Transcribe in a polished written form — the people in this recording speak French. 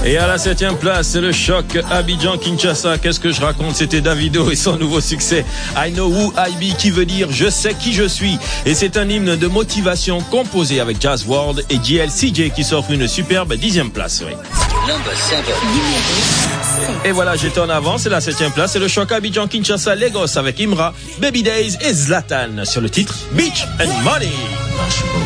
Et à la 7e place, c'est le choc Abidjan-Kinshasa. Qu'est-ce que je raconte? C'était Davido et son nouveau succès I Know Who I Be, qui veut dire je sais qui je suis. Et c'est un hymne de motivation composé avec Jazz World et JLCJ qui s'offre une superbe 10e place. Oui. Et voilà, j'étais en avant, c'est la 7e place, c'est le choc Abidjan-Kinshasa Lagos avec Imra, Baby Days et Zlatan sur le titre Beach and Money.